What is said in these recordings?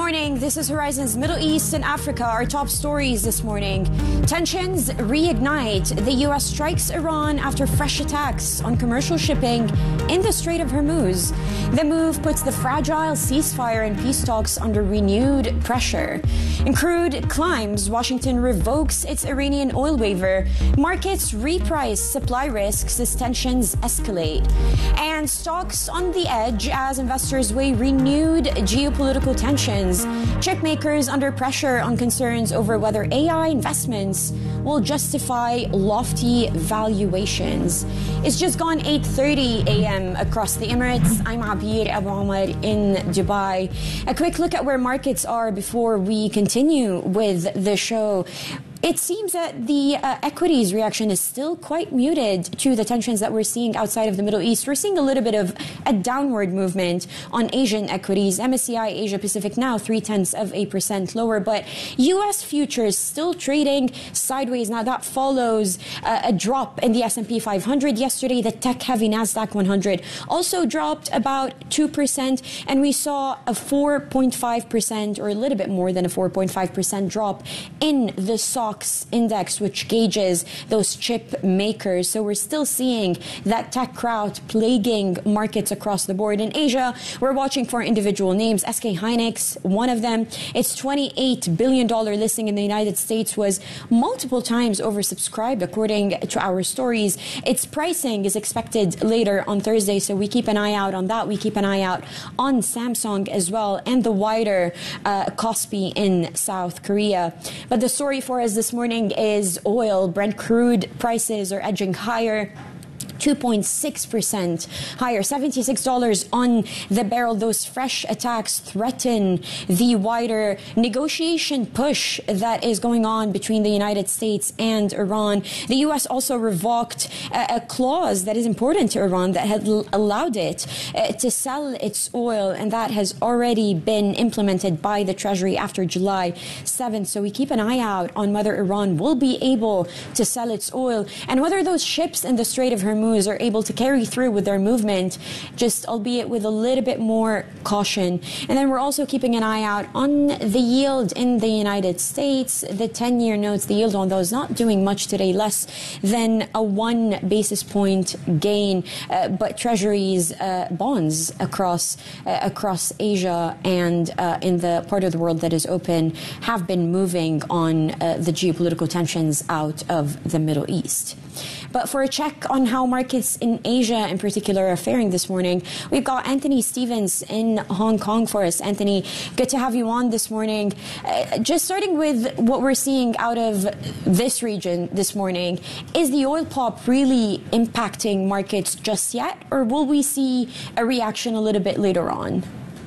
morning. This is Horizon's Middle East and Africa. Our top stories this morning. Tensions reignite. The U.S. strikes Iran after fresh attacks on commercial shipping in the Strait of Hormuz. The move puts the fragile ceasefire and peace talks under renewed pressure. In crude climbs, Washington revokes its Iranian oil waiver. Markets reprice supply risks as tensions escalate. And stocks on the edge as investors weigh renewed geopolitical tensions. Chip makers under pressure on concerns over whether AI investments will justify lofty valuations. It's just gone 8:30 a.m. across the Emirates. I'm Abir Abu Omar in Dubai. A quick look at where markets are before we continue with the show. It seems that the equities reaction is still quite muted to the tensions that we're seeing outside of the Middle East. We're seeing a little bit of a downward movement on Asian equities. MSCI Asia Pacific now 0.3% lower, but U.S. futures still trading sideways. Now that follows a drop in the S&P 500 yesterday. The tech-heavy Nasdaq 100 also dropped about 2%, and we saw a 4.5% or a little bit more than a 4.5% drop in the SOX index, which gauges those chip makers. So we're still seeing that tech crowd plaguing markets across the board. In Asia, we're watching for individual names. SK Hynix, one of them. Its $28 billion listing in the United States was multiple times oversubscribed, according to our stories. Its pricing is expected later on Thursday, so we keep an eye out on that. We keep an eye out on Samsung as well, and the wider Kospi in South Korea. But the story for us this morning is oil. Brent crude prices are edging higher. 2.6% higher, $76 on the barrel. Those fresh attacks threaten the wider negotiation push that is going on between the United States and Iran. The U.S. also revoked a clause that is important to Iran that had allowed it to sell its oil, and that has already been implemented by the Treasury after July 7th. So we keep an eye out on whether Iran will be able to sell its oil and whether those ships in the Strait of Hormuz are able to carry through with their movement, just albeit with a little bit more caution. And then we're also keeping an eye out on the yield in the United States. The 10-year notes, the yield on those not doing much today, less than a 1 basis point gain. But Treasuries, bonds across Asia and in the part of the world that is open have been moving on the geopolitical tensions out of the Middle East. But for a check on how markets in Asia in particular are faring this morning, we've got Anthony Stevens in Hong Kong for us. Anthony, good to have you on this morning. Just starting with what we're seeing out of this region this morning, is the oil pop really impacting markets just yet, or will we see a reaction a little bit later on?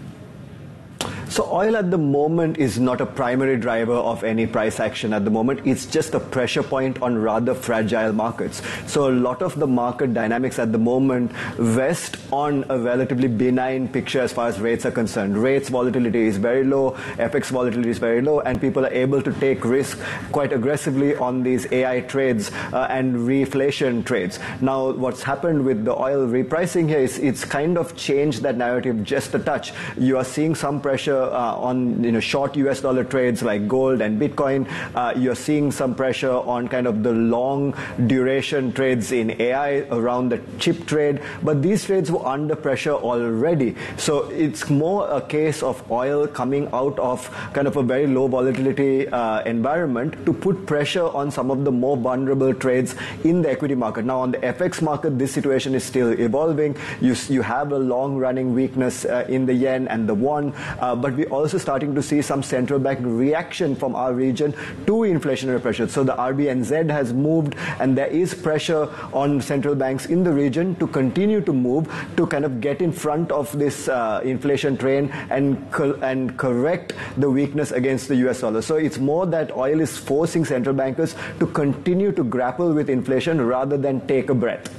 So oil at the moment is not a primary driver of any price action at the moment. It's just a pressure point on rather fragile markets. So a lot of the market dynamics at the moment rest on a relatively benign picture as far as rates are concerned. Rates volatility is very low, FX volatility is very low, and people are able to take risk quite aggressively on these AI trades and reflation trades. Now, what's happened with the oil repricing here is it's kind of changed that narrative just a touch. You are seeing some pressure on short US dollar trades like gold and Bitcoin. You're seeing some pressure on kind of the long duration trades in AI around the chip trade, but these trades were under pressure already. So it's more a case of oil coming out of kind of a very low volatility environment to put pressure on some of the more vulnerable trades in the equity market. Now on the FX market, this situation is still evolving. You have a long running weakness in the yen and the won, but we're also starting to see some central bank reaction from our region to inflationary pressure. So the RBNZ has moved, and there is pressure on central banks in the region to continue to move to kind of get in front of this inflation train and correct the weakness against the US dollar. So it's more that oil is forcing central bankers to continue to grapple with inflation rather than take a breath.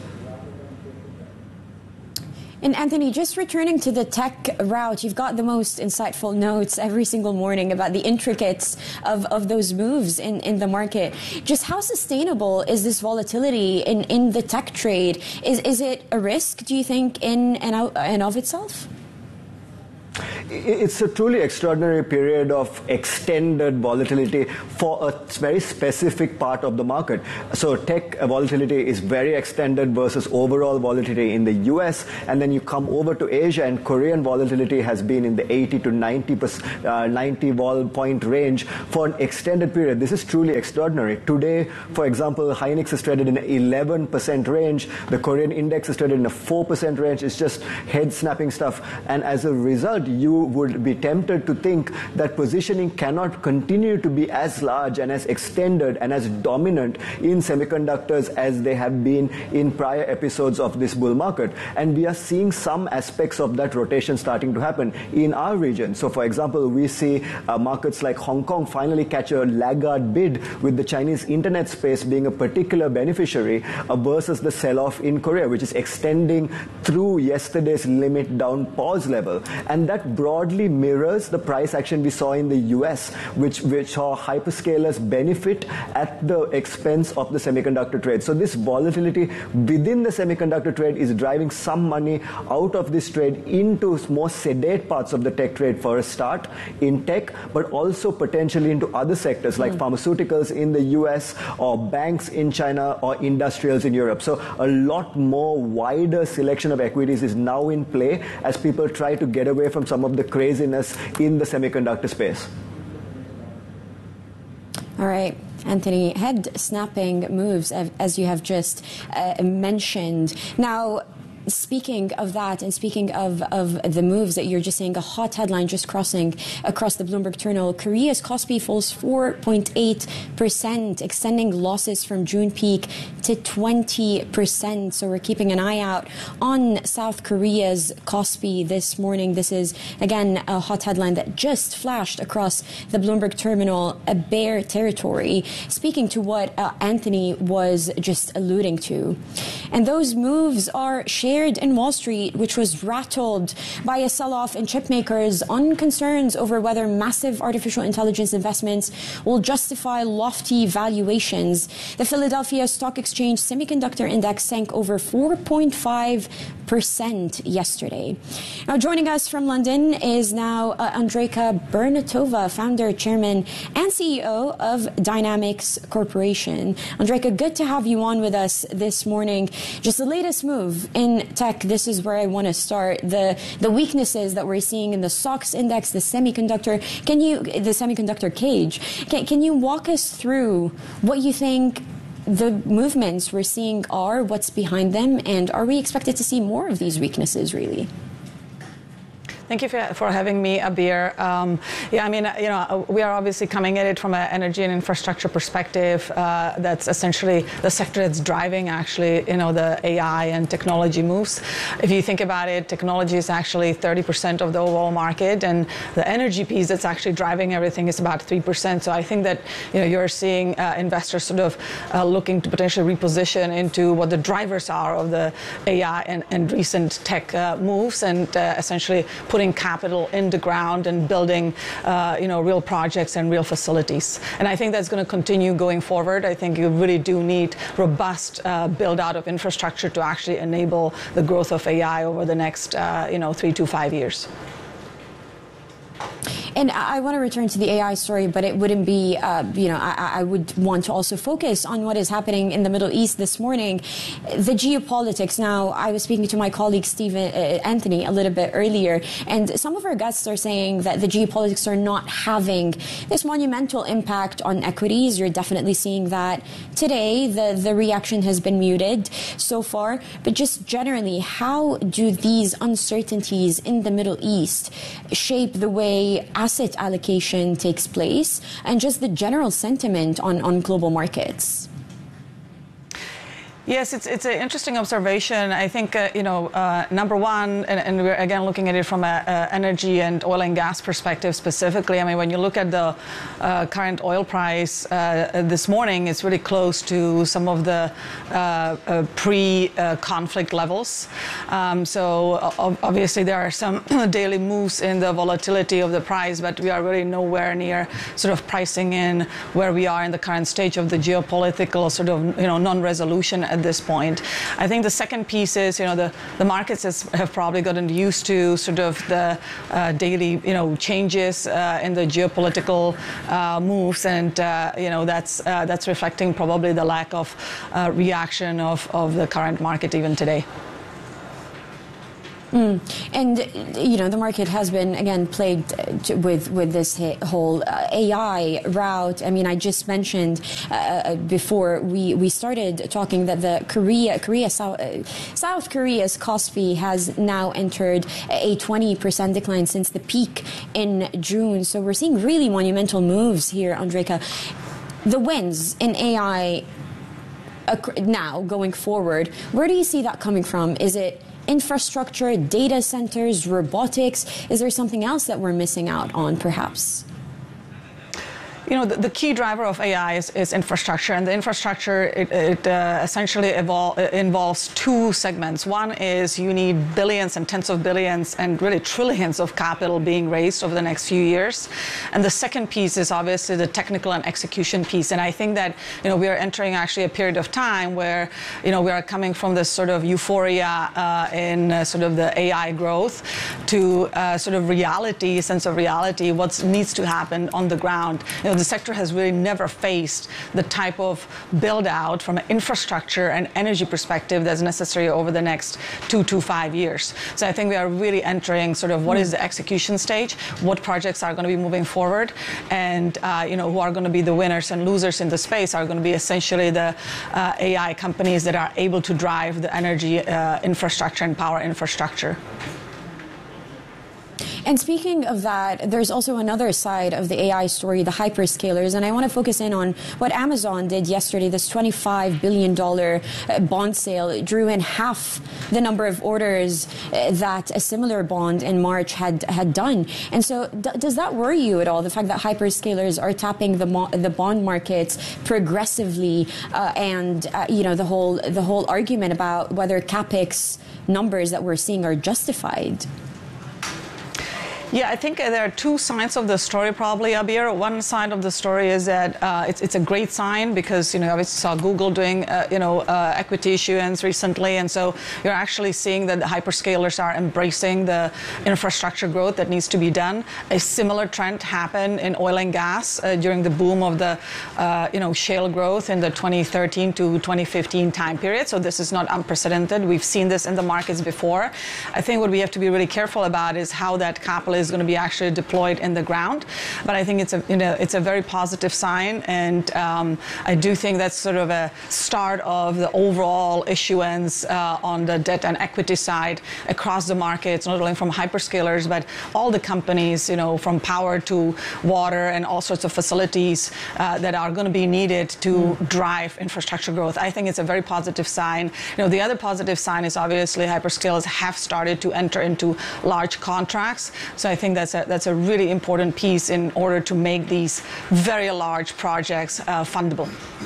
And Anthony, just returning to the tech route, you've got the most insightful notes every single morning about the intricacies of those moves in the market. Just how sustainable is this volatility in the tech trade? Is it a risk, do you think, in and of itself? it's a truly extraordinary period of extended volatility for a very specific part of the market. So tech volatility is very extended versus overall volatility in the US, and then you come over to Asia, and Korean volatility has been in the 80 to 90 vol point range for an extended period. This is truly extraordinary. Today, for example, Hynix is traded in an 11% range. The Korean index is traded in a 4% range. It's just head-snapping stuff. And as a result, you would be tempted to think that positioning cannot continue to be as large and as extended and as dominant in semiconductors as they have been in prior episodes of this bull market. And we are seeing some aspects of that rotation starting to happen in our region. So for example, we see markets like Hong Kong finally catch a laggard bid, with the Chinese internet space being a particular beneficiary versus the sell-off in Korea, which is extending through yesterday's limit down pause level. And that broadly mirrors the price action we saw in the US, which saw hyperscalers benefit at the expense of the semiconductor trade. So this volatility within the semiconductor trade is driving some money out of this trade into more sedate parts of the tech trade for a start in tech, but also potentially into other sectors like pharmaceuticals in the US, or banks in China, or industrials in Europe. So a lot more wider selection of equities is now in play as people try to get away from some of the craziness in the semiconductor space. All right, Anthony, head-snapping moves, as you have just mentioned. Now, speaking of that, and speaking of the moves that you're just saying, a hot headline just crossing across the Bloomberg terminal, Korea's Kospi falls 4.8%, extending losses from June peak to 20%. So we're keeping an eye out on South Korea's Kospi this morning. This is, again, a hot headline that just flashed across the Bloomberg terminal, a bear territory, speaking to what Anthony was just alluding to. And those moves are shared in Wall Street, which was rattled by a sell-off in chip makers on concerns over whether massive artificial intelligence investments will justify lofty valuations. The Philadelphia Stock Exchange Semiconductor Index sank over 4.5% yesterday. Now, joining us from London is now Andrejka Bernatova, founder, chairman, and CEO of Dynamics Corporation. Andrejka, good to have you on with us this morning. Just the latest move in tech, this is where I want to start. The weaknesses that we're seeing in the SOX index, the semiconductor cage. Can you walk us through what you think the movements we're seeing are, what's behind them, and are we expected to see more of these weaknesses, really? Thank you for having me, Abir. Yeah, I mean, we are obviously coming at it from an energy and infrastructure perspective. That's essentially the sector that's driving, actually, the AI and technology moves. If you think about it, technology is actually 30% of the overall market, and the energy piece that's actually driving everything is about 3%. So I think that you're seeing investors sort of looking to potentially reposition into what the drivers are of the AI and recent tech moves, and essentially putting capital in the ground and building, real projects and real facilities. And I think that's going to continue going forward. I think you really do need robust build out of infrastructure to actually enable the growth of AI over the next, 3 to 5 years. And I want to return to the AI story, but it wouldn't be, I would want to also focus on what is happening in the Middle East this morning. The geopolitics. Now, I was speaking to my colleague, Anthony, a little bit earlier, and some of our guests are saying that the geopolitics are not having this monumental impact on equities. You're definitely seeing that today. The reaction has been muted so far. But just generally, how do these uncertainties in the Middle East shape the way asset allocation takes place and just the general sentiment on global markets? Yes, it's an interesting observation. I think, number one, and we're again looking at it from an energy and oil and gas perspective specifically. I mean, when you look at the current oil price this morning, it's really close to some of the pre-conflict levels. So obviously there are some daily moves in the volatility of the price, but we are really nowhere near sort of pricing in where we are in the current stage of the geopolitical sort of non-resolution at this point. I think the second piece is, the markets have probably gotten used to sort of the daily, changes in the geopolitical moves, and that's reflecting probably the lack of reaction of the current market even today. And the market has been again plagued with this whole AI route. I mean, I just mentioned before we started talking that the South Korea's KOSPI has now entered a 20% decline since the peak in June. So we're seeing really monumental moves here, Andreyka. The wins in AI now going forward, where do you see that coming from? Is it infrastructure, data centers, robotics? Is there something else that we're missing out on, perhaps? The key driver of AI is infrastructure, and the infrastructure, it essentially involves two segments. One is you need billions and tens of billions and really trillions of capital being raised over the next few years. And the second piece is obviously the technical and execution piece. And I think that, we are entering actually a period of time where, we are coming from this sort of euphoria in sort of the AI growth to sort of reality, sense of reality, what needs to happen on the ground. The sector has really never faced the type of build out from an infrastructure and energy perspective that's necessary over the next 2 to 5 years. So I think we are really entering sort of what is the execution stage, what projects are going to be moving forward, and who are going to be the winners and losers in the space are going to be essentially the AI companies that are able to drive the energy infrastructure and power infrastructure. And speaking of that, there's also another side of the AI story, the hyperscalers. And I want to focus in on what Amazon did yesterday, this $25 billion bond sale. It drew in half the number of orders that a similar bond in March had done. And so does that worry you at all, the fact that hyperscalers are tapping the bond markets progressively and, the whole argument about whether CapEx numbers that we're seeing are justified? Yeah, I think there are two sides of the story probably, Abir. One side of the story is that it's a great sign because, obviously saw Google doing, equity issuance recently. And so you're actually seeing that the hyperscalers are embracing the infrastructure growth that needs to be done. A similar trend happened in oil and gas during the boom of the, shale growth in the 2013 to 2015 time period. So this is not unprecedented. We've seen this in the markets before. I think what we have to be really careful about is how that capital is going to be actually deployed in the ground. But I think it's a very positive sign, and I do think that's sort of a start of the overall issuance on the debt and equity side across the markets, not only from hyperscalers, but all the companies, from power to water and all sorts of facilities that are going to be needed to drive infrastructure growth. I think it's a very positive sign. The other positive sign is obviously hyperscalers have started to enter into large contracts. So I think that's a really important piece in order to make these very large projects fundable.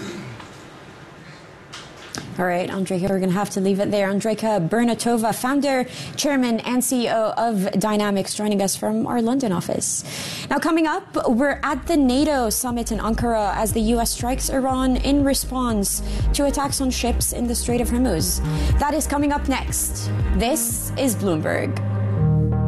All right, Andreyka, we're going to have to leave it there. Andreyka Burnatova, founder, chairman, and CEO of Dynamics, joining us from our London office. Now, coming up, we're at the NATO summit in Ankara as the U.S. strikes Iran in response to attacks on ships in the Strait of Hormuz. That is coming up next. This is Bloomberg.